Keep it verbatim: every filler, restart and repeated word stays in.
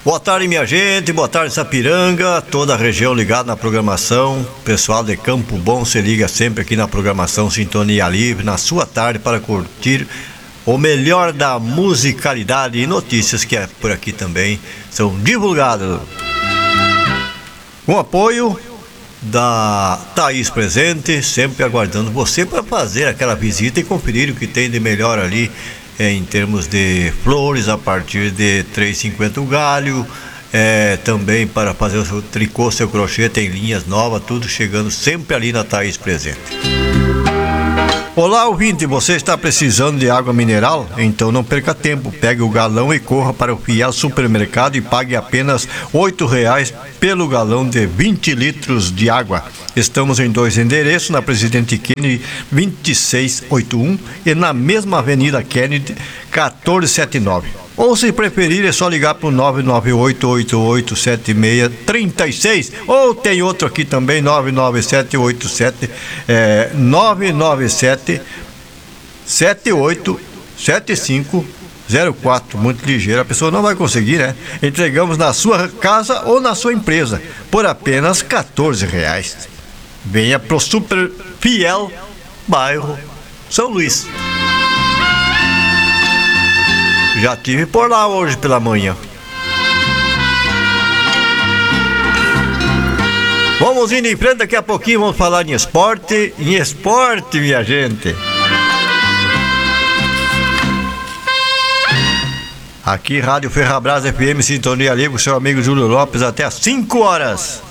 Boa tarde, minha gente, boa tarde, Sapiranga, toda a região ligada na programação. Pessoal de Campo Bom se liga sempre aqui na programação Sintonia Livre, na sua tarde, para curtir o melhor da musicalidade e notícias que é por aqui também são divulgadas. Com apoio da Thaís Presente, sempre aguardando você para fazer aquela visita e conferir o que tem de melhor ali. É, em termos de flores, a partir de três reais e cinquenta centavos o galho, é, também para fazer o seu tricô, seu crochê, tem linhas novas, tudo chegando sempre ali na Thaís Presente. Olá, ouvinte, você está precisando de água mineral? Então não perca tempo, pegue o galão e corra para o fiel supermercado e pague apenas oito reais pelo galão de vinte litros de água. Estamos em dois endereços, na Presidente Kennedy vinte e seis oitenta e um e na mesma Avenida Kennedy quatorze setenta e nove. Ou se preferir é só ligar para o nove nove oito oito oito sete seis três seis, ou tem outro aqui também, nove nove sete oito sete é, nove nove sete sete oito sete cinco zero quatro, muito ligeiro, a pessoa não vai conseguir, né? Entregamos na sua casa ou na sua empresa por apenas quatorze reais. Venha pro Super Fiel, bairro São Luís. Já tive por lá hoje pela manhã. Vamos indo em frente, daqui a pouquinho vamos falar em esporte. Em esporte, minha gente. Aqui, Rádio Ferrabras F M, Sintonia Livre, seu amigo Júlio Lopes, até às cinco horas.